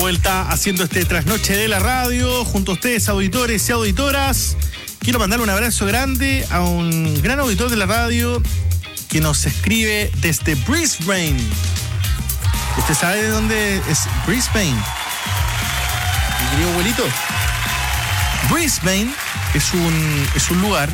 vuelta haciendo este trasnoche de la radio junto a ustedes, auditores y auditoras. Quiero mandarle un abrazo grande a un gran auditor de la radio que nos escribe desde Brisbane. ¿Usted sabe de dónde es Brisbane? Mi querido abuelito. Brisbane es un lugar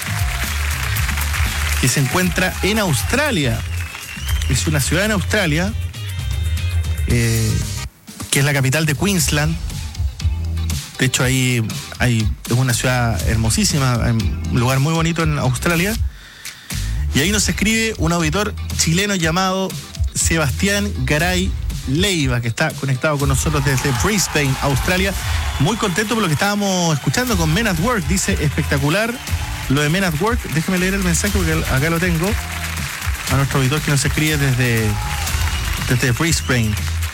que se encuentra en Australia. Es una ciudad en Australia, que es la capital de Queensland. De hecho, ahí es una ciudad hermosísima, un lugar muy bonito en Australia. Y ahí nos escribe un auditor chileno llamado Sebastián Garay Leiva, que está conectado con nosotros desde Brisbane, Australia. Muy contento por lo que estábamos escuchando con Men at Work. Dice, espectacular lo de Men at Work. Déjeme leer el mensaje porque acá lo tengo. A nuestro auditor que nos escribe desde Brisbane.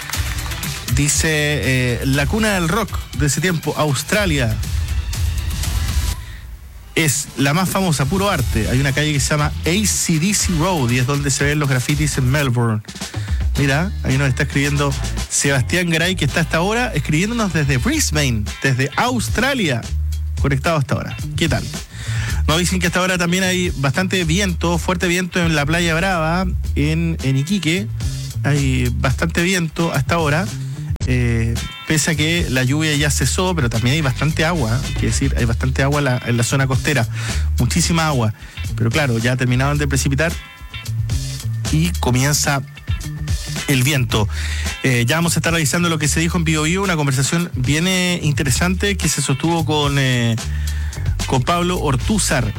Dice, la cuna del rock de ese tiempo, Australia, es la más famosa, puro arte. Hay una calle que se llama AC/DC Road y es donde se ven los grafitis en Melbourne. Mira, ahí nos está escribiendo Sebastián Garay, que está hasta ahora escribiéndonos desde Brisbane, desde Australia, conectado hasta ahora. ¿Qué tal? Nos dicen que hasta ahora también hay bastante viento, fuerte viento en la Playa Brava, en Iquique. Hay bastante viento hasta ahora, pese a que la lluvia ya cesó, pero también hay bastante agua, quiere decir, hay bastante agua en la zona costera, muchísima agua. Pero claro, ya terminaron de precipitar y comienza el viento. Ya vamos a estar revisando lo que se dijo en Bio Bio, una conversación bien interesante que se sostuvo con Pablo Ortúzar,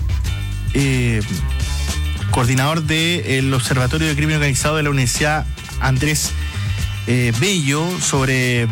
coordinador del Observatorio de Crimen Organizado de la Universidad Andrés Bello, sobre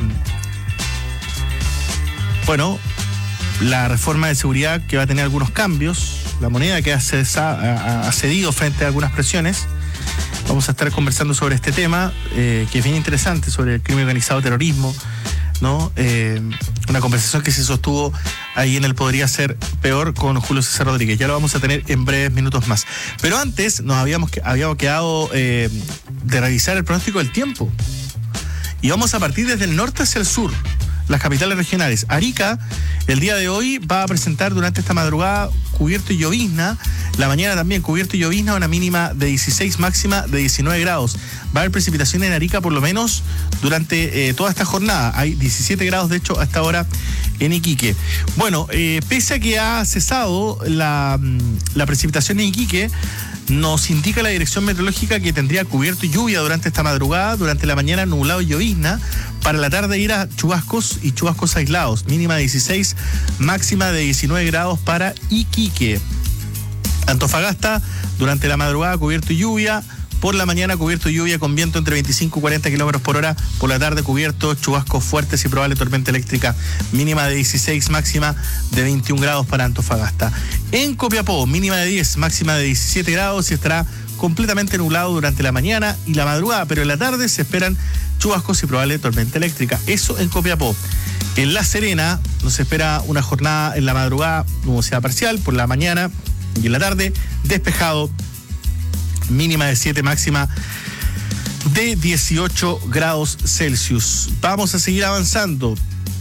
la reforma de seguridad que va a tener algunos cambios, la moneda que ha cedido frente a algunas presiones. Vamos a estar conversando sobre este tema, que es bien interesante, sobre el crimen organizado, terrorismo, ¿no? Una conversación que se sostuvo ahí en el Podría Ser Peor con Julio César Rodríguez. Ya lo vamos a tener en breves minutos más. Pero antes nos habíamos quedado de revisar el pronóstico del tiempo. Y vamos a partir desde el norte hacia el sur, las capitales regionales. Arica, el día de hoy, va a presentar durante esta madrugada cubierto y llovizna. La mañana también cubierto y llovizna, una mínima de 16, máxima de 19 grados. Va a haber precipitación en Arica por lo menos durante toda esta jornada. Hay 17 grados, de hecho, hasta ahora en Iquique. Bueno, pese a que ha cesado la precipitación en Iquique, nos indica la dirección meteorológica que tendría cubierto y lluvia durante esta madrugada, durante la mañana nublado y llovizna, para la tarde ir a chubascos y chubascos aislados, mínima de 16, máxima de 19 grados para Iquique. Antofagasta, durante la madrugada cubierto y lluvia, por la mañana cubierto y lluvia con viento entre 25 y 40 kilómetros por hora, por la tarde cubierto, chubascos fuertes y probable tormenta eléctrica, mínima de 16, máxima de 21 grados para Antofagasta. En Copiapó, mínima de 10, máxima de 17 grados y estará completamente nublado durante la mañana y la madrugada, pero en la tarde se esperan chubascos y probable tormenta eléctrica. Eso en Copiapó. En La Serena nos espera una jornada en la madrugada, nubosidad parcial, por la mañana y en la tarde despejado, mínima de 7, máxima de 18 grados Celsius. Vamos a seguir avanzando.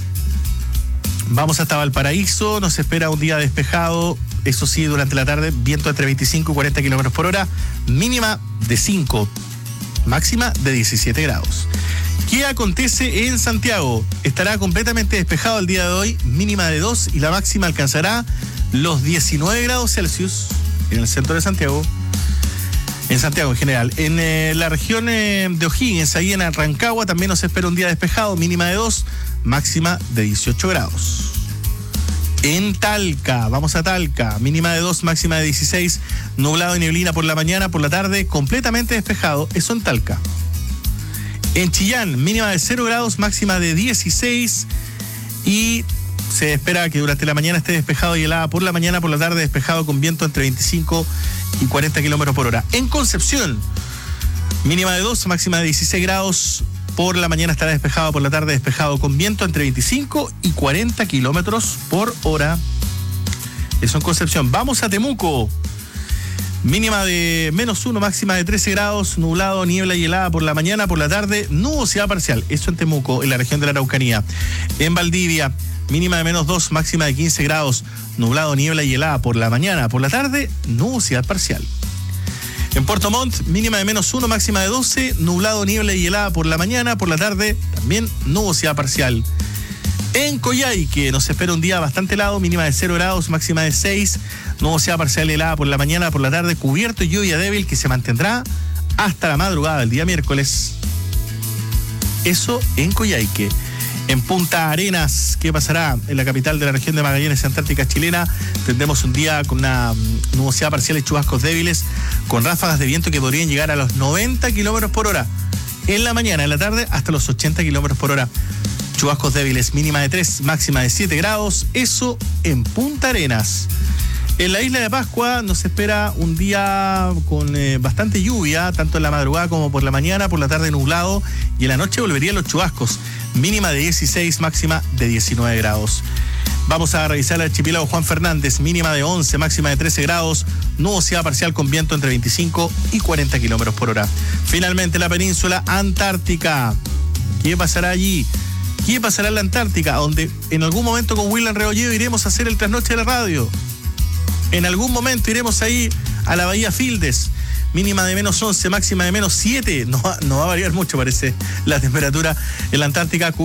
Vamos hasta Valparaíso, nos espera un día despejado, eso sí, durante la tarde, viento entre 25 y 40 kilómetros por hora, mínima de 5, máxima de 17 grados. ¿Qué acontece en Santiago? Estará completamente despejado el día de hoy, mínima de 2 y la máxima alcanzará los 19 grados Celsius en el centro de Santiago. En Santiago en general. En la región de O'Higgins, ahí en Rancagua, también nos espera un día despejado, mínima de 2, máxima de 18 grados. En Talca, vamos a Talca, mínima de 2, máxima de 16, nublado y neblina por la mañana, por la tarde, completamente despejado, eso en Talca. En Chillán, mínima de 0 grados, máxima de 16 y se espera que durante la mañana esté despejado y helada por la mañana, por la tarde despejado con viento entre 25 y 40 kilómetros por hora. En Concepción, mínima de 2, máxima de 16 grados, por la mañana estará despejado, por la tarde despejado con viento entre 25 y 40 kilómetros por hora. Eso en Concepción. Vamos a Temuco. Mínima de -1, máxima de 13 grados, nublado, niebla y helada por la mañana, por la tarde, nubosidad parcial. Eso en Temuco, en la región de la Araucanía. En Valdivia, mínima de -2, máxima de 15 grados, nublado, niebla y helada por la mañana, por la tarde, nubosidad parcial. En Puerto Montt, mínima de -1, máxima de 12, nublado, niebla y helada por la mañana, por la tarde, también nubosidad parcial. En Coyhaique nos espera un día bastante helado, mínima de 0 grados, máxima de 6, nubosidad parcial helada por la mañana, por la tarde, cubierto y lluvia débil que se mantendrá hasta la madrugada del día miércoles. Eso en Coyhaique. En Punta Arenas, ¿qué pasará? En la capital de la región de Magallanes, Antártica chilena, tendremos un día con una nubosidad parcial y chubascos débiles, con ráfagas de viento que podrían llegar a los 90 kilómetros por hora. En la mañana, en la tarde, hasta los 80 kilómetros por hora. Chubascos débiles, mínima de 3, máxima de 7 grados. Eso en Punta Arenas. En la isla de Pascua nos espera un día con bastante lluvia, tanto en la madrugada como por la mañana, por la tarde nublado, y en la noche volverían los chubascos. Mínima de 16, máxima de 19 grados. Vamos a revisar el archipiélago Juan Fernández, mínima de 11, máxima de 13 grados, nubosidad parcial con viento entre 25 y 40 kilómetros por hora. Finalmente, la península Antártica. ¿Qué pasará allí? ¿Qué pasará en la Antártica? Donde en algún momento con William Rebolledo iremos a hacer el trasnoche de la radio. En algún momento iremos ahí a la Bahía Fildes. Mínima de -11, máxima de -7. No va a variar mucho, parece, la temperatura en la Antártica.